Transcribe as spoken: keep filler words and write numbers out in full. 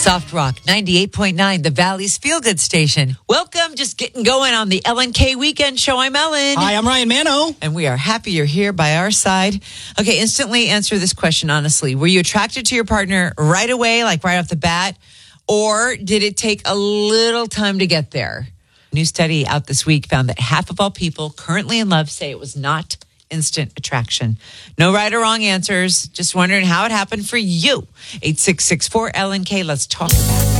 Soft Rock ninety-eight point nine, the Valley's feel-good station. Welcome, just getting going on the Ellen K Weekend Show. I'm Ellen. Hi, I'm Ryan Mano. And we are happy you're here by our side. Okay, instantly answer this question honestly. Were you attracted to your partner right away, like right off the bat? Or did it take a little time to get there? A new study out this week found that half of all people currently in love say it was not instant attraction. No right or wrong answers. Just wondering how it happened for you. eight six six four L N K. Let's talk about it.